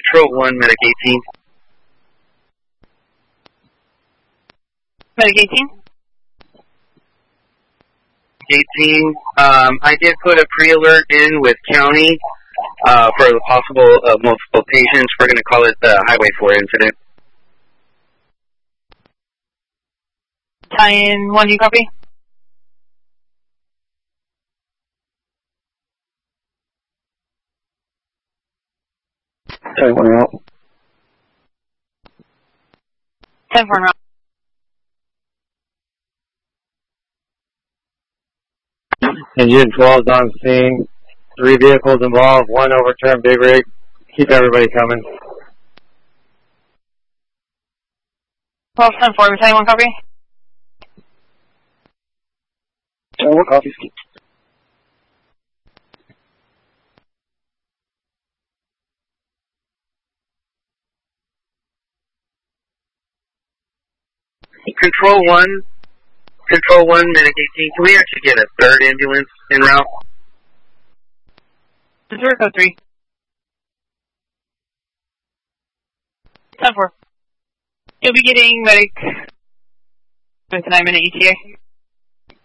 Control 1, Medic 18. Medic 18? 18, I did put a pre-alert in with county for the possible multiple patients. We're going to call it the Highway 4 incident. Tie-in 1, do you copy? Tie-in 1 out. 10-4 out. Engine 12 is on scene. 3 vehicles involved. 1 overturned big rig. Keep everybody coming. 12, 10-4, Tie-in 1, copy? Tie-in 1 copies. Control 1, Medic 18. Can we actually get a third ambulance en route? Missouri code 3. 10-4. You'll be getting medic with 9-minute ETA.